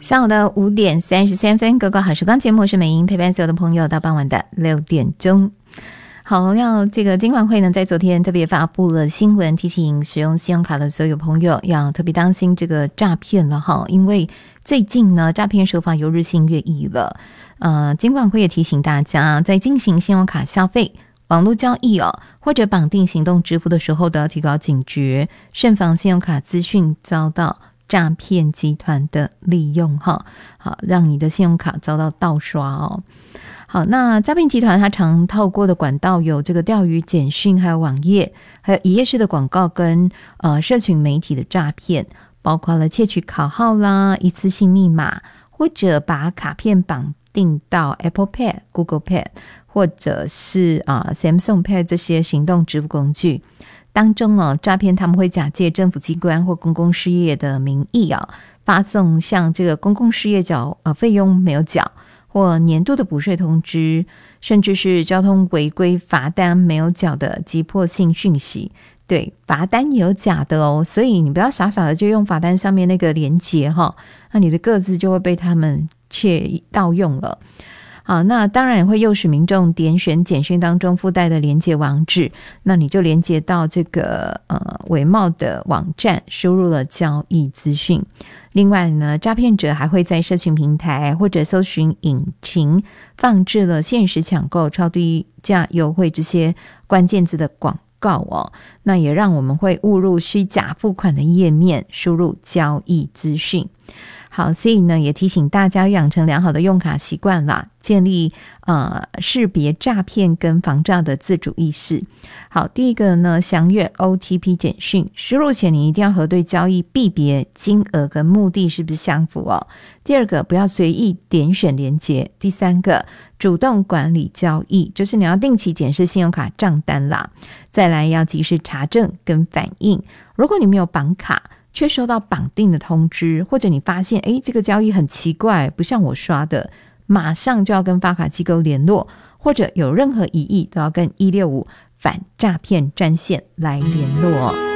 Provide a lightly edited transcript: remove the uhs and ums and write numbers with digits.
下午的5点33分，狗狗好时光节目是美英陪伴所有的朋友到傍晚的6点钟。好，要这个金管会呢，在昨天特别发布了新闻，提醒使用信用卡的所有朋友要特别当心这个诈骗了哈，因为最近呢，诈骗手法又日新月异了。金管会也提醒大家，在进行信用卡消费、网络交易或者绑定行动支付的时候，都要提高警觉，慎防信用卡资讯遭到诈骗集团的利用哈，好，让你的信用卡遭到盗刷哦。好，那诈骗集团它常透过的管道有这个钓鱼简讯，还有网页，还有一页式的广告跟社群媒体的诈骗，包括了窃取卡号啦、一次性密码，或者把卡片绑定到 Apple Pay、Google Pay 或者是Samsung Pay 这些行动支付工具当中诈骗他们会假借政府机关或公共事业的名义发送像这个公共事业费用没有缴，或年度的补税通知，甚至是交通违规罚单没有缴的急迫性讯息。对，罚单也有假的哦，所以你不要傻傻的就用罚单上面那个连结那你的个资就会被他们盗用了。好，那当然也会诱使民众点选简讯当中附带的连结网址，那你就连结到这个伪冒的网站，输入了交易资讯。另外呢，诈骗者还会在社群平台或者搜寻引擎放置了限时抢购、超低价优惠这些关键字的广告那也让我们会误入虚假付款的页面，输入交易资讯。好，所以呢，也提醒大家养成良好的用卡习惯啦，建立识别诈骗跟防诈的自主意识。好，第一个呢，详阅 OTP 简讯，输入前你一定要核对交易币别、金额跟目的是不是相符第二个，不要随意点选连结。第三个，主动管理交易，就是你要定期检视信用卡账单啦。再来要及时查证跟反映，如果你没有绑卡却收到绑定的通知，或者你发现这个交易很奇怪，不像我刷的，马上就要跟发卡机构联络，或者有任何疑义都要跟165反诈骗专线来联络